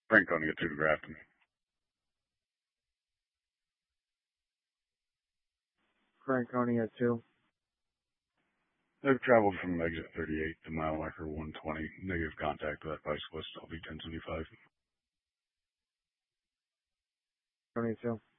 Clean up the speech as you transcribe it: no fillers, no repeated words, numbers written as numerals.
Franconia 2 to Grafton. Franconia 2. They've traveled from exit 38 to mile marker 120. Negative contact with that bicyclist. I'll be 1075. Franconia 2.